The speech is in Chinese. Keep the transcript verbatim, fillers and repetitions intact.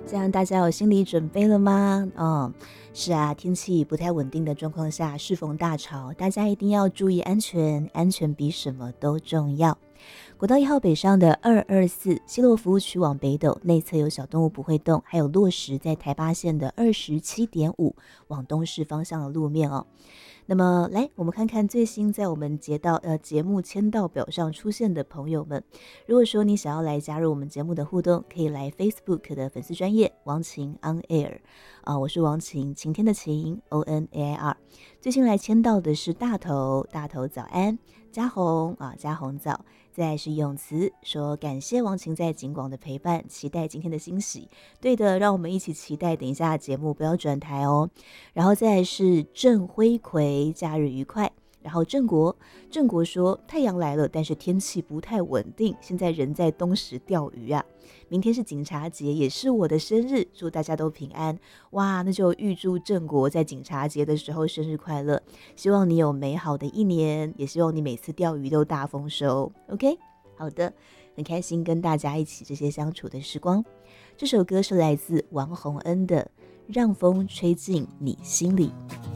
这样大家有心理准备了吗？嗯，是啊，天气不太稳定的状况下，适逢大潮，大家一定要注意安全，安全比什么都重要。国道一号北上的二二四西螺服务区往北斗，内侧有小动物不会动，还有落石在台八线的二十七点五往东市方向的路面哦。那么来，我们看看最新在我们节道呃节目签到表上出现的朋友们。如果说你想要来加入我们节目的互动，可以来 Facebook 的粉丝专页王晴 On Air 啊、呃，我是王晴，晴天的晴 O N A I R。最新来签到的是大头，大头早安，嘉红啊，嘉红早。再来是咏慈说感谢王晴在景广的陪伴，期待今天的惊喜。对的，让我们一起期待等一下的节目，不要转台哦。然后再来是郑辉奎，假日愉快。然后郑国，郑国说太阳来了，但是天气不太稳定，现在人在东石钓鱼啊。明天是警察节，也是我的生日，祝大家都平安。哇，那就预祝郑国在警察节的时候生日快乐，希望你有美好的一年，也希望你每次钓鱼都大丰收。 OK， 好的，很开心跟大家一起这些相处的时光。这首歌是来自王洪恩的《让风吹进你心里》。